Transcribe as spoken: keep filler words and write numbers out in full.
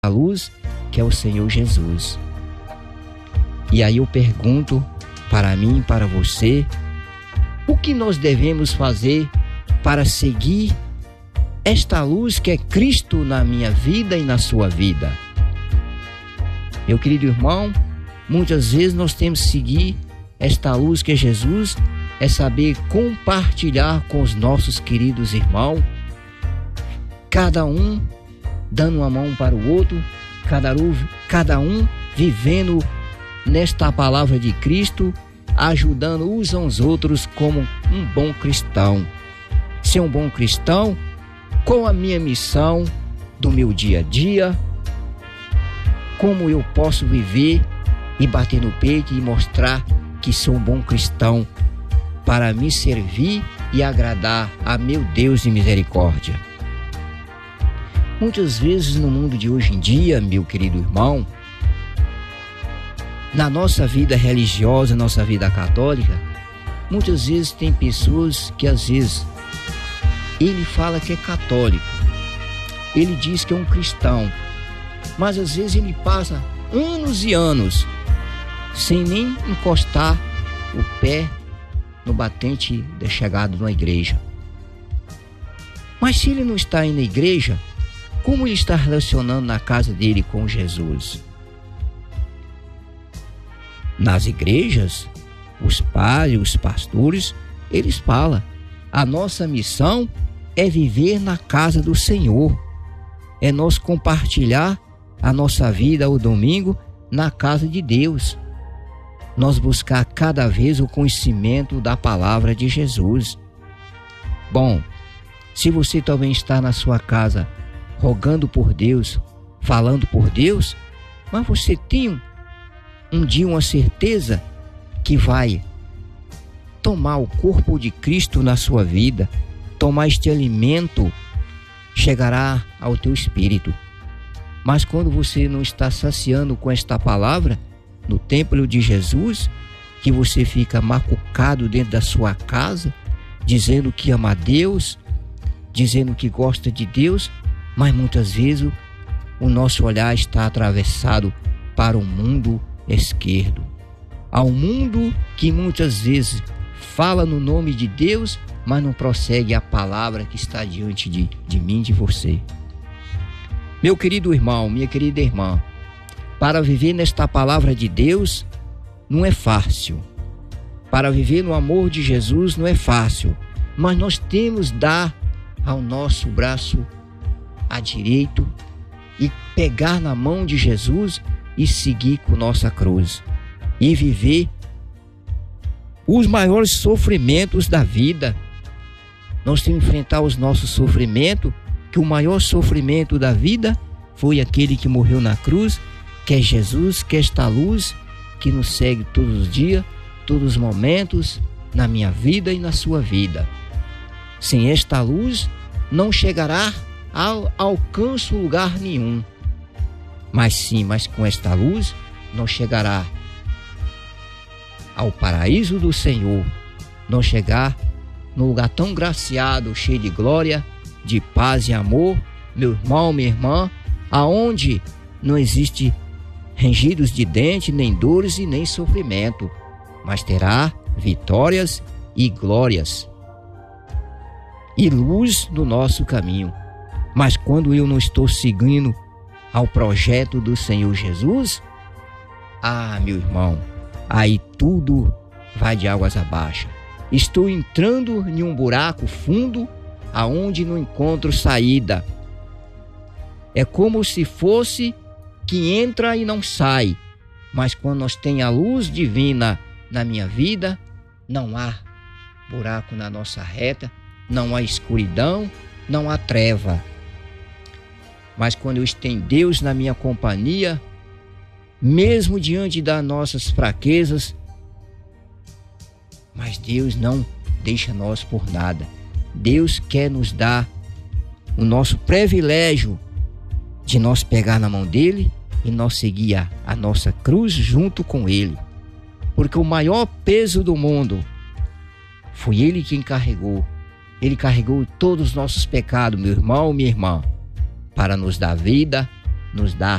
a luz, que é o Senhor Jesus. E aí eu pergunto para mim, para você, o que nós devemos fazer para seguir esta luz que é Cristo na minha vida e na sua vida? Meu querido irmão, muitas vezes nós temos que seguir esta luz que é Jesus, é saber compartilhar com os nossos queridos irmãos, cada um dando uma mão para o outro, cada um, cada um vivendo nesta palavra de Cristo, ajudando uns aos outros como um bom cristão. Ser um bom cristão, qual a minha missão do meu dia a dia, como eu posso viver e bater no peito e mostrar que sou um bom cristão para me servir e agradar a meu Deus de misericórdia. Muitas vezes no mundo de hoje em dia, meu querido irmão, na nossa vida religiosa, nossa vida católica, muitas vezes tem pessoas que às vezes ele fala que é católico, ele diz que é um cristão, mas às vezes ele passa anos e anos sem nem encostar o pé no batente de chegada na igreja. Mas se ele não está aí na igreja, como ele está relacionando na casa dele com Jesus? Nas igrejas, os padres, os pastores, eles falam: a nossa missão é viver na casa do Senhor, é nós compartilhar a nossa vida ao domingo na casa de Deus, nós buscar cada vez o conhecimento da palavra de Jesus. Bom, se você também está na sua casa rogando por Deus, falando por Deus, mas você tem um, um dia uma certeza que vai tomar o corpo de Cristo na sua vida, tomar este alimento, chegará ao teu espírito. Mas quando você não está saciando com esta palavra no templo de Jesus, que você fica macucado dentro da sua casa, dizendo que ama a Deus, dizendo que gosta de Deus, mas muitas vezes o nosso olhar está atravessado para o mundo esquerdo, ao mundo que muitas vezes fala no nome de Deus, mas não prossegue a palavra que está diante de, de mim e de você. Meu querido irmão, minha querida irmã, para viver nesta palavra de Deus não é fácil. Para viver no amor de Jesus não é fácil, mas nós temos de dar ao nosso braço à direita e pegar na mão de Jesus e seguir com nossa cruz e viver os maiores sofrimentos da vida. Nós temos que enfrentar os nossos sofrimentos, que o maior sofrimento da vida foi aquele que morreu na cruz, que é Jesus, que é esta luz que nos segue todos os dias, todos os momentos, na minha vida e na sua vida. Sem esta luz, não chegará ao alcance lugar nenhum. Mas sim, mas com esta luz, não chegará ao paraíso do Senhor, não chegar no lugar tão graciado, cheio de glória, de paz e amor, meu irmão, minha irmã, aonde não existe rangidos de dente, nem dores e nem sofrimento, mas terá vitórias e glórias e luz no nosso caminho. Mas quando eu não estou seguindo ao projeto do Senhor Jesus, ah, meu irmão, aí tudo vai de águas abaixo. Estou entrando em um buraco fundo aonde não encontro saída. É como se fosse que entra e não sai. Mas quando nós temos a luz divina na minha vida, não há buraco na nossa reta, não há escuridão, não há treva. Mas quando eu tenho Deus na minha companhia, mesmo diante das nossas fraquezas, mas Deus não deixa nós por nada. Deus quer nos dar o nosso privilégio de nós pegar na mão dele e nós seguir a, a nossa cruz junto com ele. Porque o maior peso do mundo foi ele quem carregou. Ele carregou todos os nossos pecados, meu irmão, minha irmã, para nos dar vida, nos dá